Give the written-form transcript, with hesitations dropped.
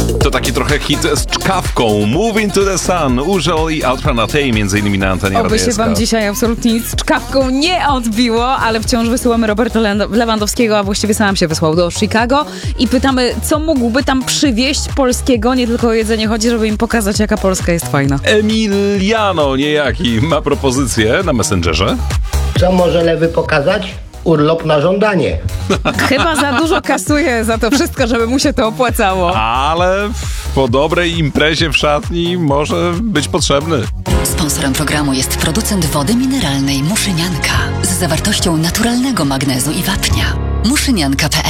To taki trochę hit z czkawką. Moving to the Sun, Użel i Outrun Atei, między innymi na antenie Oby Radia się SK. wam dzisiaj absolutnie nic z czkawką nie odbiło, ale wciąż wysyłamy Roberta Lewandowskiego, a właściwie sam się wysłał do Chicago i pytamy, co mógłby tam przywieźć polskiego, nie tylko o jedzenie chodzi, żeby im pokazać, jaka Polska jest fajna. Emiliano niejaki ma propozycję na Messengerze. Co może lewy pokazać? Urlop na żądanie. Chyba za dużo kasuje za to wszystko, żeby mu się to opłacało. Ale po dobrej imprezie w szatni może być potrzebny. Sponsorem programu jest producent wody mineralnej Muszynianka z zawartością naturalnego magnezu i wapnia. Muszynianka.pl